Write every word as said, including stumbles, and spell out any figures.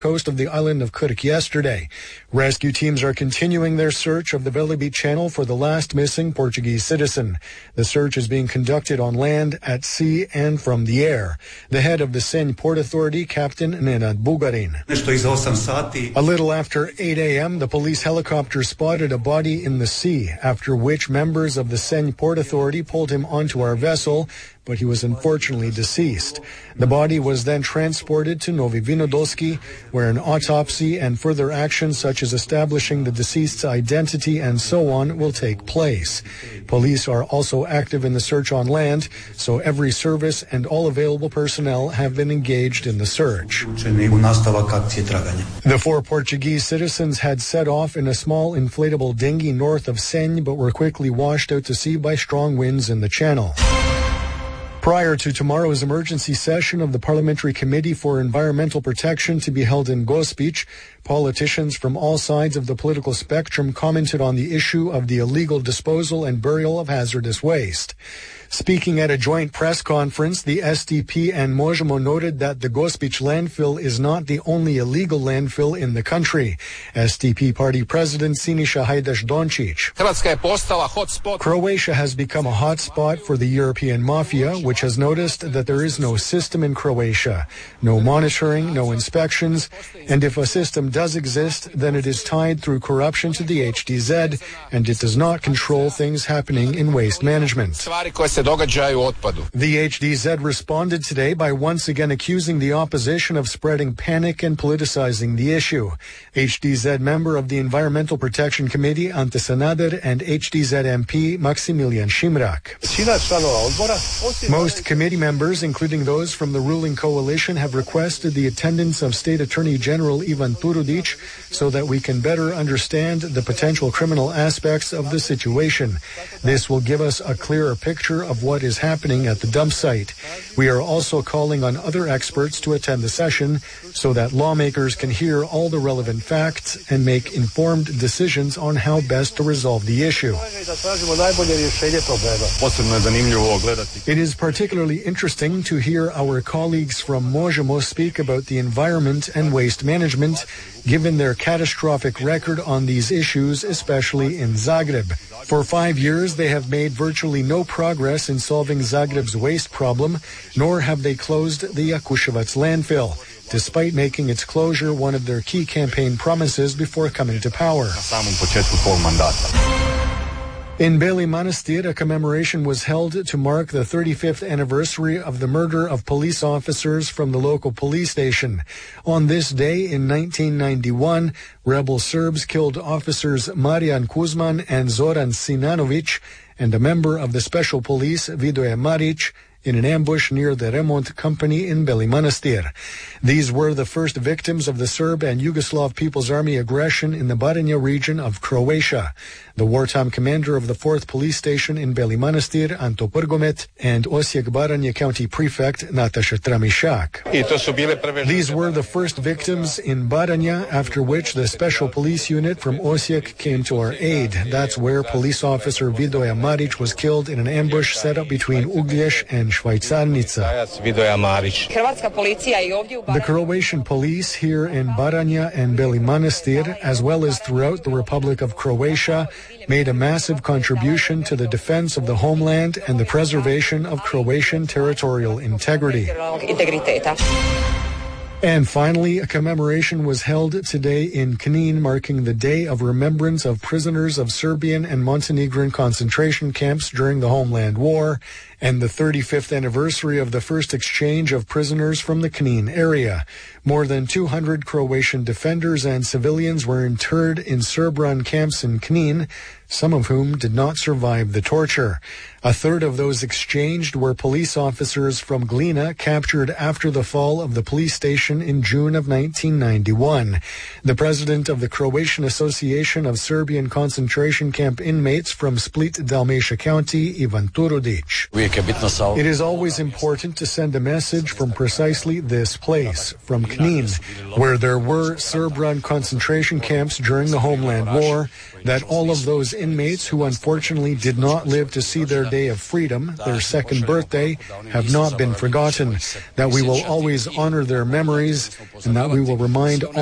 coast of the island of Krk yesterday. Rescue teams are continuing their search of the Velebit Channel for the last missing Portuguese citizen. The search is being conducted on land, at sea, and from the air. The head of the Senj Port Authority, Captain Nenad Bugarin. A little after eight a.m., the police helicopter spotted a body in the sea, after which members of the Senj Port Authority pulled him onto our vessel, but he was unfortunately deceased. The body was then transported to Novi Vinodolski, where an autopsy and further actions such as establishing the deceased's identity and so on will take place. Police are also active in the search on land, so every service and all available personnel have been engaged in the search. The four Portuguese citizens had set off in a small inflatable dinghy north of Senj, but were quickly washed out to sea by strong winds in the channel. Prior to tomorrow's emergency session of the Parliamentary Committee for Environmental Protection to be held in Gospić, politicians from all sides of the political spectrum commented on the issue of the illegal disposal and burial of hazardous waste. Speaking at a joint press conference, the S D P and Možemo noted that the Gospić landfill is not the only illegal landfill in the country. S D P party president Siniša Hajdaš-Dončić. Croatia has become a hot spot for the European mafia, which has noticed that there is no system in Croatia, no monitoring, no inspections, and if a system does exist, then it is tied through corruption to the H D Z, and it does not control things happening in waste management. The H D Z responded today by once again accusing the opposition of spreading panic and politicizing the issue. H D Z member of the Environmental Protection Committee, Ante Sanader, and H D Z M P, Maximilian Šimrak. Most committee members, including those from the ruling coalition, have requested the attendance of State Attorney General Ivan Turudić so that we can better understand the potential criminal aspects of the situation. This will give us a clearer picture of what is happening at the dump site. We are also calling on other experts to attend the session so that lawmakers can hear all the relevant facts and make informed decisions on how best to resolve the issue. It is particularly interesting to hear our colleagues from Možemo speak about the environment and waste management, given their catastrophic record on these issues, especially in Zagreb. For five years, they have made virtually no progress in solving Zagreb's waste problem, nor have they closed the Jakuševac landfill, despite making its closure one of their key campaign promises before coming to power. In Beli Manastir, a commemoration was held to mark the thirty-fifth anniversary of the murder of police officers from the local police station. On this day in nineteen ninety-one, rebel Serbs killed officers Marijan Kuzman and Zoran Sinanović and a member of the special police, Vidoje Marić, in an ambush near the Remont Company in Beli Manastir. These were the first victims of the Serb and Yugoslav People's Army aggression in the Baranja region of Croatia. The wartime commander of the fourth Police Station in Beli Manastir, Anto Prgomet, and Osijek-Baranja County Prefect, Nataša Tramišak. These were the first victims in Baranja, after which the Special Police Unit from Osijek came to our aid. That's where police officer Vidoje Marić was killed in an ambush set up between Uglješ and Švajcarnica. The Croatian police here in Baranja and Beli Manastir, as well as throughout the Republic of Croatia, made a massive contribution to the defense of the homeland and the preservation of Croatian territorial integrity. And finally, a commemoration was held today in Knin, marking the Day of Remembrance of prisoners of Serbian and Montenegrin concentration camps during the Homeland War, and the thirty-fifth anniversary of the first exchange of prisoners from the Knin area. More than two hundred Croatian defenders and civilians were interred in Serb-run camps in Knin, some of whom did not survive the torture. A third of those exchanged were police officers from Glina, captured after the fall of the police station in June of nineteen ninety-one. The president of the Croatian Association of Serbian concentration camp inmates from Split, Dalmatia County, Ivan Turudić. It is always important to send a message from precisely this place, from Knin, where there were Serb-run concentration camps during the Homeland War, that all of those inmates who unfortunately did not live to see their day of freedom, their second birthday, have not been forgotten, that we will always honor their memories, and that we will remind